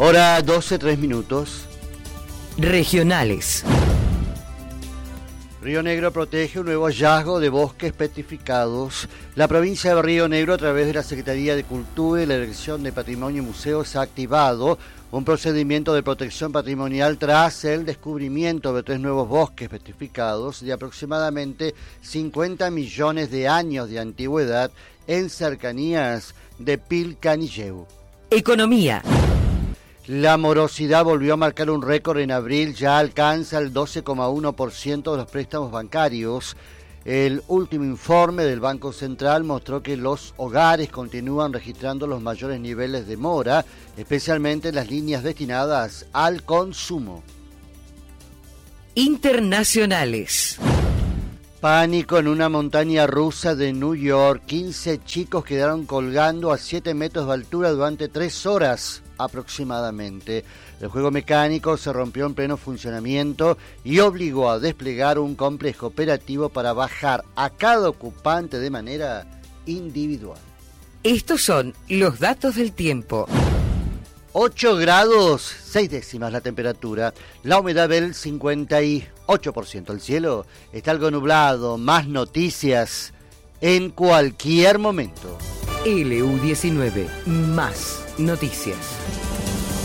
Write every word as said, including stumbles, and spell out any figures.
Hora doce, tres minutos. Regionales. Río Negro protege un nuevo hallazgo de bosques petrificados. La provincia de Río Negro, a través de la Secretaría de Cultura y la Dirección de Patrimonio y Museos, ha activado un procedimiento de protección patrimonial tras el descubrimiento de tres nuevos bosques petrificados de aproximadamente cincuenta millones de años de antigüedad en cercanías de Pilcanilleu. Economía. La morosidad volvió a marcar un récord en abril, ya alcanza el doce coma uno por ciento de los préstamos bancarios. El último informe del Banco Central mostró que los hogares continúan registrando los mayores niveles de mora, especialmente en las líneas destinadas al consumo. Internacionales. Pánico en una montaña rusa de New York. quince chicos quedaron colgando a siete metros de altura durante tres horas aproximadamente. El juego mecánico se rompió en pleno funcionamiento y obligó a desplegar un complejo operativo para bajar a cada ocupante de manera individual. Estos son los datos del tiempo. ocho grados, seis décimas la temperatura, la humedad del cincuenta y ocho por ciento. El cielo está algo nublado, más noticias en cualquier momento. L U diecinueve, más noticias.